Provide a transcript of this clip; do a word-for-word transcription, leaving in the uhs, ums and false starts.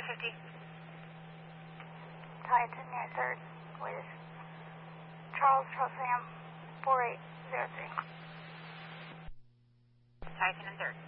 fifty. Titan near third with Charles, Charles Sam, four eight zero three. Titan and third.